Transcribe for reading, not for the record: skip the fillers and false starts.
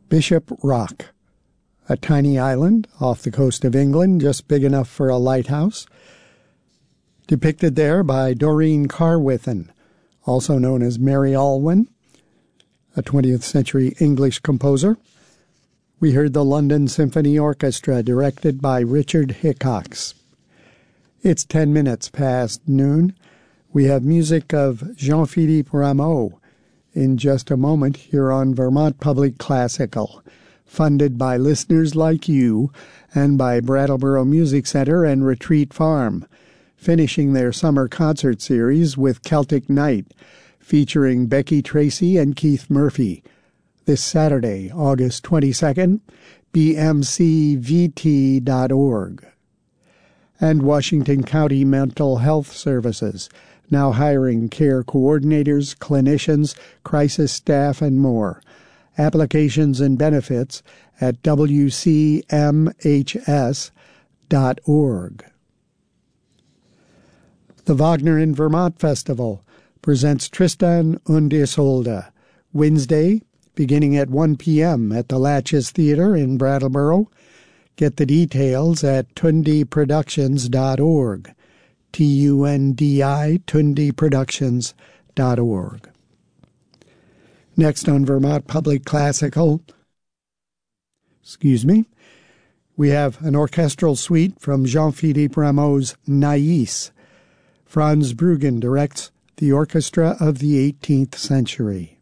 Bishop Rock, a tiny island off the coast of England, just big enough for a lighthouse, depicted there by Doreen Carwithen, also known as Mary Alwyn, a 20th century English composer. We heard the London Symphony Orchestra, directed by Richard Hickox. It's 10 minutes past noon. We have music of Jean-Philippe Rameau in just a moment here on Vermont Public Classical, funded by listeners like you and by Brattleboro Music Center and Retreat Farm, finishing their summer concert series with Celtic Night, featuring Becky Tracy and Keith Murphy, this Saturday, August 22nd, bmcvt.org. And Washington County Mental Health Services, now hiring care coordinators, clinicians, crisis staff, and more. Applications and benefits at wcmhs.org. The Wagner in Vermont Festival presents Tristan und Isolde, Wednesday, beginning at 1 p.m. at the Latches Theater in Brattleboro. Get the details at tundiproductions.org, Tundi, tundiproductions.org. Next on Vermont Public Classical, we have an orchestral suite from Jean-Philippe Rameau's Nais. Franz Bruggen directs the orchestra of the 18th century.